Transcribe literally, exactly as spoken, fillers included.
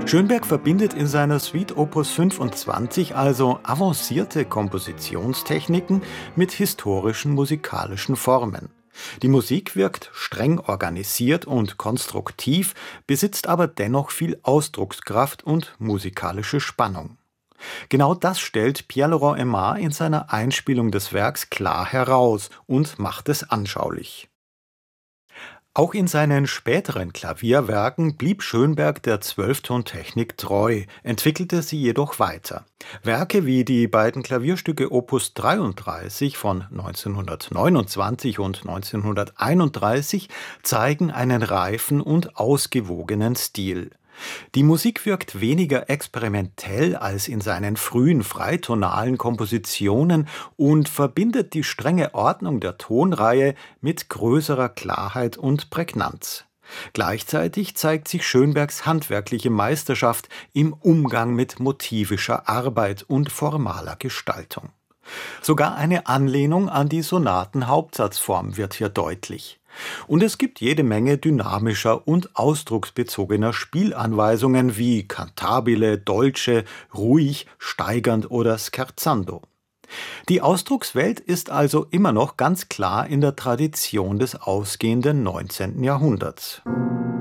Schönberg verbindet in seiner Suite Opus fünfundzwanzig also avancierte Kompositionstechniken mit historischen musikalischen Formen. Die Musik wirkt streng organisiert und konstruktiv, besitzt aber dennoch viel Ausdruckskraft und musikalische Spannung. Genau das stellt Pierre-Laurent Aimard in seiner Einspielung des Werks klar heraus und macht es anschaulich. Auch in seinen späteren Klavierwerken blieb Schönberg der Zwölftontechnik treu, entwickelte sie jedoch weiter. Werke wie die beiden Klavierstücke Opus dreiunddreißig von neunzehnhundertneunundzwanzig und neunzehnhunderteinunddreißig zeigen einen reifen und ausgewogenen Stil. Die Musik wirkt weniger experimentell als in seinen frühen freitonalen Kompositionen und verbindet die strenge Ordnung der Tonreihe mit größerer Klarheit und Prägnanz. Gleichzeitig zeigt sich Schönbergs handwerkliche Meisterschaft im Umgang mit motivischer Arbeit und formaler Gestaltung. Sogar eine Anlehnung an die Sonatenhauptsatzform wird hier deutlich. Und es gibt jede Menge dynamischer und ausdrucksbezogener Spielanweisungen wie Cantabile, Dolce, ruhig, steigernd oder scherzando. Die Ausdruckswelt ist also immer noch ganz klar in der Tradition des ausgehenden neunzehnten Jahrhunderts.